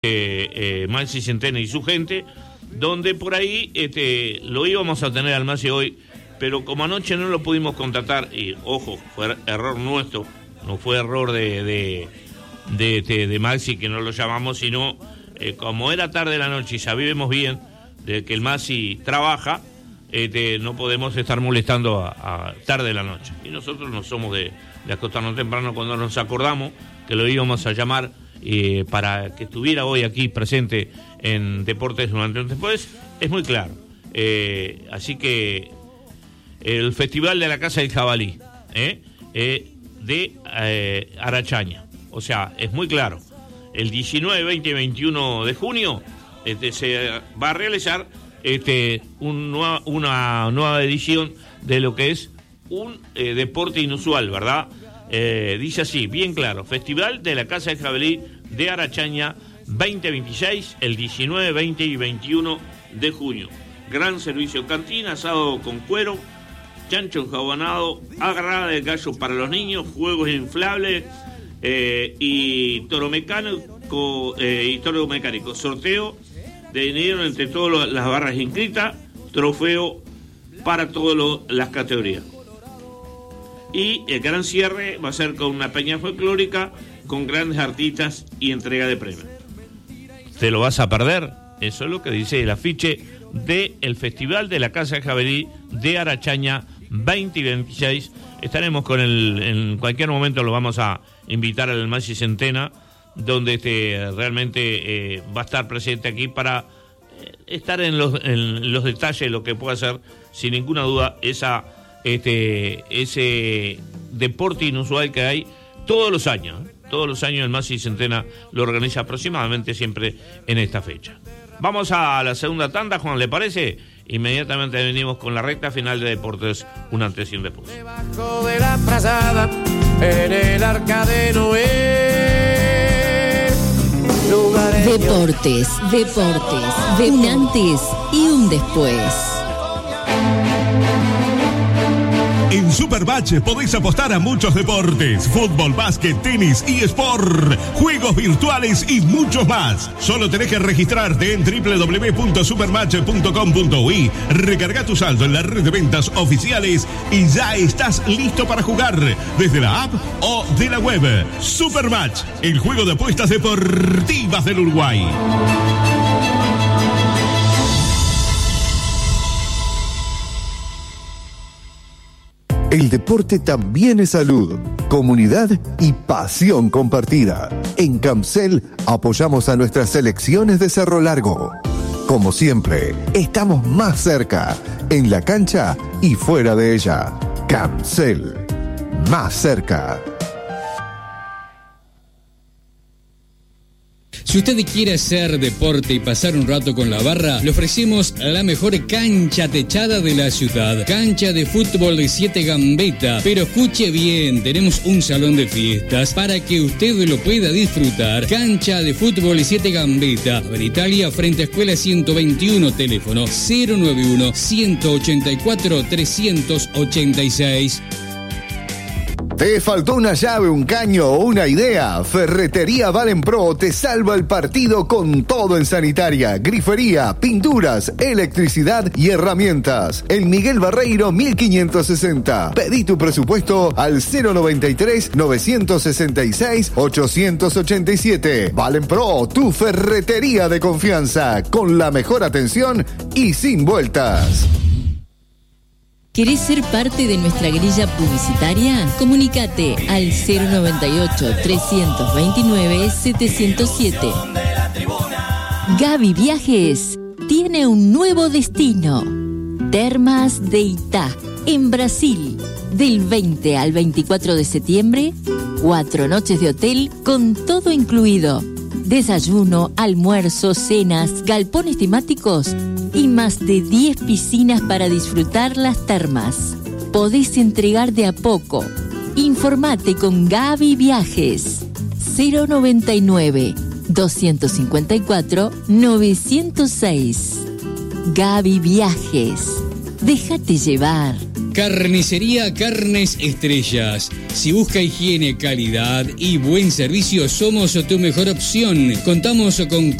Maxi Centena y su gente, donde por ahí lo íbamos a tener al Maxi hoy, pero como anoche no lo pudimos contratar, y ojo, fue error nuestro, no fue error de Maxi que no lo llamamos, sino como era tarde de la noche y sabíamos bien de que el Maxi trabaja, no podemos estar molestando a tarde de la noche, y nosotros no somos de acostarnos temprano. Cuando nos acordamos que lo íbamos a llamar para que estuviera hoy aquí presente en Deportes durante después, es muy claro. Así que el Festival de la Casa del Jabalí de Arachaña, o sea, es muy claro, el 19, 20 y 21 de junio se va a realizar una nueva edición de lo que es un deporte inusual, ¿verdad? Dice así, bien claro: Festival de la Casa del Jabalí de Arachaña 2026, el 19, 20 y 21 de junio. Gran servicio cantina, asado con cuero, chancho enjabonado, agarrada de gallo para los niños, juegos inflables y toro mecánico, sorteo de dinero entre todas las barras inscritas, trofeo para todas las categorías. Y el gran cierre va a ser con una peña folclórica con grandes artistas y entrega de premios. ¿Te lo vas a perder? Eso es lo que dice el afiche del Festival de la Casa de Jabalí de Arachaña 2026. Estaremos con en cualquier momento lo vamos a invitar al Maxi Centena, donde realmente va a estar presente aquí para estar en los detalles de lo que puede ser, sin ninguna duda, ese deporte inusual que hay todos los años. Todos los años el Maxi Centena lo organiza aproximadamente siempre en esta fecha. Vamos a la segunda tanda, Juan, ¿le parece? Inmediatamente venimos con la recta final de Deportes, un antes y un después. Debajo de la frazada, en el arca de Noé. Deportes, un antes y un después. En Supermatch podéis apostar a muchos deportes: fútbol, básquet, tenis, eSport, juegos virtuales y muchos más. Solo tenés que registrarte en www.supermatch.com.uy, recarga tu saldo en la red de ventas oficiales y ya estás listo para jugar desde la app o de la web. Supermatch, el juego de apuestas deportivas del Uruguay. El deporte también es salud, comunidad y pasión compartida. En Camcel apoyamos a nuestras selecciones de Cerro Largo. Como siempre, estamos más cerca, en la cancha y fuera de ella. Camcel, más cerca. Si usted quiere hacer deporte y pasar un rato con la barra, le ofrecemos la mejor cancha techada de la ciudad. Cancha de fútbol de 7 Gambetta. Pero escuche bien, tenemos un salón de fiestas para que usted lo pueda disfrutar. Cancha de fútbol de 7 Gambetta. Avenida Italia, frente a Escuela 121, teléfono 091-184-386. ¿Te faltó una llave, un caño o una idea? Ferretería Valenpro te salva el partido con todo en sanitaria, grifería, pinturas, electricidad y herramientas. En Miguel Barreiro 1560. Pedí tu presupuesto al 093-966-887. Valenpro, tu ferretería de confianza, con la mejor atención y sin vueltas. ¿Querés ser parte de nuestra grilla publicitaria? Comunícate al 098-329-707. Gaby Viajes tiene un nuevo destino. Termas de Itá, en Brasil. Del 20 al 24 de septiembre, 4 noches de hotel con todo incluido. Desayuno, almuerzo, cenas, galpones temáticos y más de 10 piscinas para disfrutar las termas. Podés entregar de a poco. Informate con Gaby Viajes. 099-254-906. Gaby Viajes. Déjate llevar. Carnicería Carnes Estrellas. Si busca higiene, calidad y buen servicio, somos tu mejor opción. Contamos con